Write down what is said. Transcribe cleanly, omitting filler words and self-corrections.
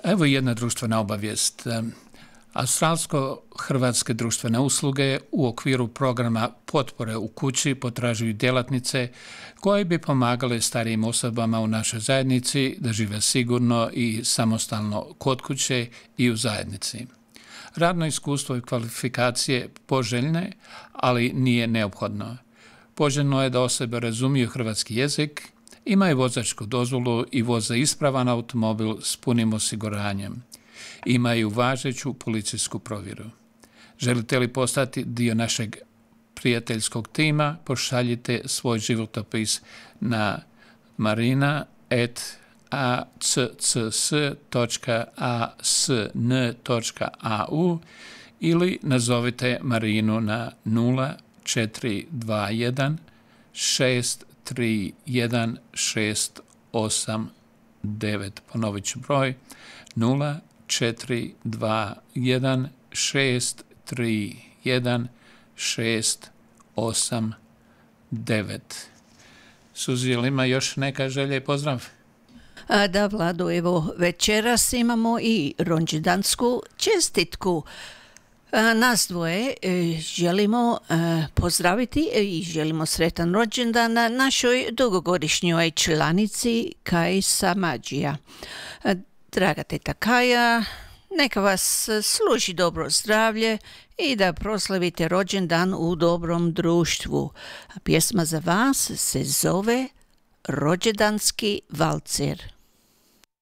Evo jedna društvena obavijest. Australsko-hrvatske društvene usluge u okviru programa potpore u kući potražuju djelatnice koje bi pomagale starijim osobama u našoj zajednici da žive sigurno i samostalno kod kuće i u zajednici. Radno iskustvo i kvalifikacije poželjne, ali nije neophodno. Poželjno je da osobe razumiju hrvatski jezik, imaju vozačku dozvolu i voze ispravan automobil s punim osiguranjem. Imaju važeću policijsku provjeru. Želite li postati dio našeg prijateljskog tima, pošaljite svoj životopis na marina@accc.asn.au ili nazovite Marinu na 0421 631 689. Ponovit ću broj 0421 631 689. Suzi, jel ima još neka želja i pozdrav? Da, Vlado, evo večeras imamo i rođendansku čestitku. Nas dvoje želimo pozdraviti i želimo sretan rođendan našoj dugogodišnjoj članici Kaj Samadžija. Draga teta Kaja, neka vas služi dobro zdravlje i da proslavite rođendan u dobrom društvu. Pjesma za vas se zove Rođendanski valcer.